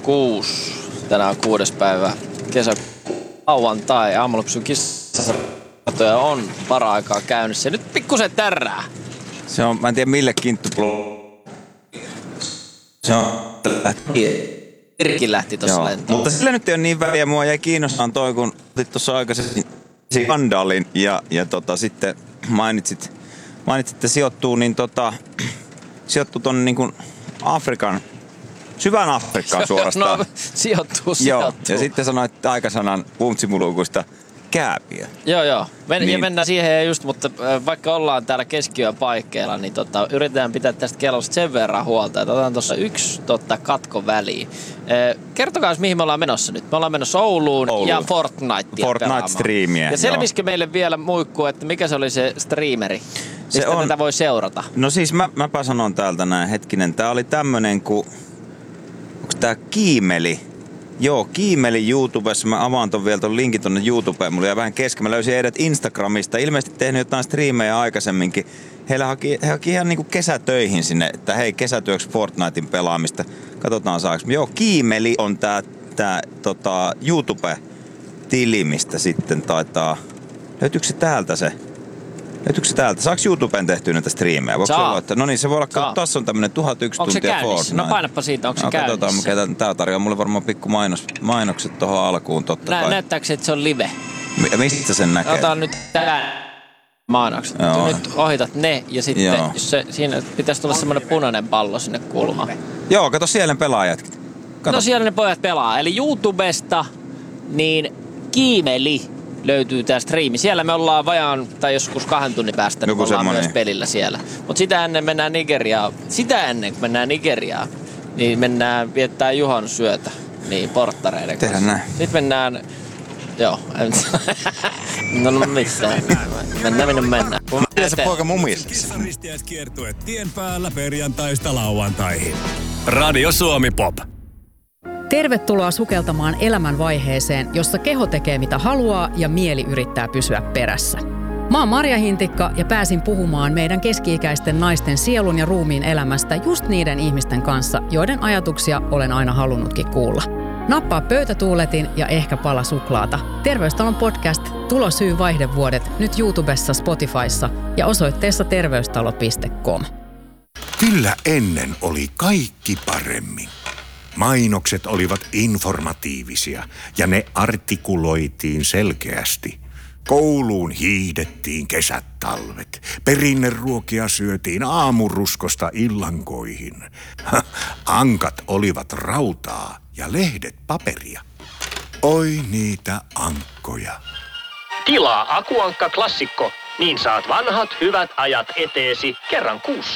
26. Tänään on 6. päivä lauantai. Aamulopsun kisatoja on para-aikaa käynnissä. Nyt pikkusen tärrää. Se on, mä en tiedä mille kinttupuolella. Se on... Irkin lähti tossa lentoon. Mutta sillä nyt ei ole niin väliä. Mua jäi kiinnostaan toi, kun otit tuossa aikaisemmin skandaalin ja sitten mainitsit, että sijoittuu, niin sijoittuu tonne niin kuin Afrikan, syvän Afrikkaan suorastaan. No, sijoittuu. Joo, ja sitten sanoit aikasanan puntsimulukuista kääpiö. Joo. Ja mennään siihen just, mutta vaikka ollaan täällä keskiyön paikkeilla, niin yritetään pitää tästä kellosta sen verran huolta, että otetaan tuossa yksi katko väliin. Kertokaa, mihin me ollaan menossa nyt. Me ollaan menossa Ouluun. Ja Fortnite-striimiä. Ja selvisikö meille vielä muikku, että mikä se oli se streameri? Mistä tätä voi seurata? No siis mäpä sanon täältä näin, hetkinen. Tää oli tämmönen kuin, onks tää Kiimeli? Joo, Kiimeli YouTubessa. Mä avaan ton vielä ton linkin tonne YouTubeen. Mulla jäi vähän kesken. Mä löysin heidät Instagramista. Ilmeisesti tehnyt jotain striimejä aikaisemminkin. He haki ihan niinku kesätöihin sinne, että hei, kesätyöksi Fortnitein pelaamista. Katsotaan saaks. Joo, Kiimeli on tää YouTube-tili, mistä sitten taitaa... Löytyykö se täältä? Saako YouTubeen tehtyä näitä striimejä? No niin, se voi olla, tässä on tämmönen 1001 tuntia Fortnite. No painappa siitä, onko se käynnissä? Katsotaan, tää tarjoaa mulle varmaan pikku mainokset tohon alkuun, totta kai. Näyttääkö että se on live? Mistä sen näkee? Otan nyt tää mainokset. Nyt ohitat ne ja sitten jos siinä pitäisi tulla semmonen punainen pallo sinne kulmaan. Joo, kato siellä ne pelaajat. No siellä ne pojat pelaa. Eli YouTubesta niin Kiimeli löytyy tää striimi. Siellä me ollaan vajaan, tai joskus 2 tunnin päästä, niin me ollaan myös pelillä siellä. Mutta sitä ennen kun mennään Nigeriaan, niin mennään viettää juhannusyötä niin porttareiden kanssa. Tehdään näin. Sitten mennään, no missään. Mennään. Miten se poika mumis? Kissaristiäis kiertue tien päällä perjantaista lauantaihin. Radio Suomi Pop. Tervetuloa sukeltamaan elämänvaiheeseen, jossa keho tekee mitä haluaa ja mieli yrittää pysyä perässä. Mä oon Marja Hintikka ja pääsin puhumaan meidän keski-ikäisten naisten sielun ja ruumiin elämästä just niiden ihmisten kanssa, joiden ajatuksia olen aina halunnutkin kuulla. Nappaa pöytätuuletin ja ehkä pala suklaata. Terveystalon podcast Tulosyy vaihdevuodet nyt YouTubessa, Spotifyssa ja osoitteessa terveystalo.com. Kyllä ennen oli kaikki paremmin. Mainokset olivat informatiivisia ja ne artikuloitiin selkeästi. Kouluun hiihdettiin kesät talvet. Perinneruokia syötiin aamuruskosta illankoihin. Ankat olivat rautaa ja lehdet paperia. Oi niitä ankkoja. Tilaa Akuankka Klassikko, niin saat vanhat hyvät ajat eteesi kerran kuussa.